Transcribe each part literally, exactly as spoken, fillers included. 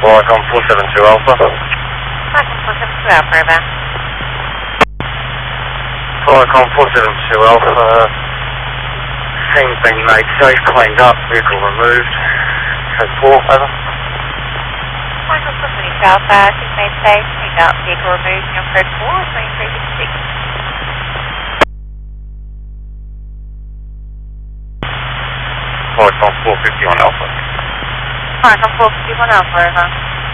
Welcome four seven two Alpha. Welcome four seven two Alpha, over. Welcome four seven two Alpha. Things being made safe, cleaned up, vehicle removed. Code four, over. Welcome four seven two Alpha, things made safe, cleaned up, vehicle removed, your code four, twenty-three fifty-six. Welcome four fifty-one Alpha. Welcome four fifty-one Alpha, over.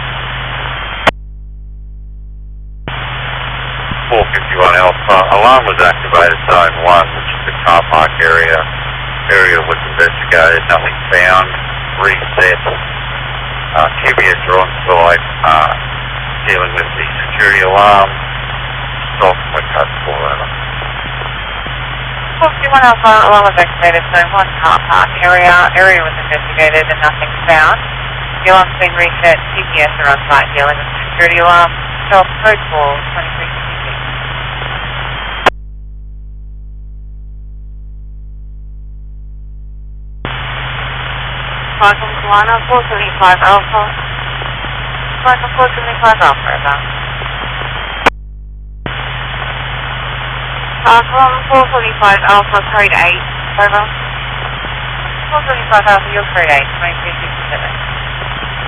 four fifty-one Alpha. Alarm was activated zone one, which is the car park area. Area was investigated, nothing found. Reset. Uh, Q B S are on site, uh, dealing with the security alarm. Stop with code four, over. four fifty-one Alpha, alarm was activated, zone one car park area. Area was investigated and nothing found. The alarm's been reset, G P S are on site dealing with the security alarm. Stop code four, twenty-three fifty-six. Welcome to Lana, four seventy-five Alpha. Welcome four seventy-five Alpha, over. Welcome four seventy-five Alpha, code eight, over. four seventy-five Alpha, your code eight, twenty-three fifty-seven.